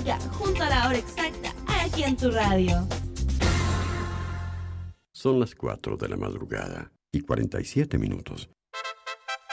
música junto a la hora exacta aquí en tu radio. Son las 4 de la madrugada y 47 minutos.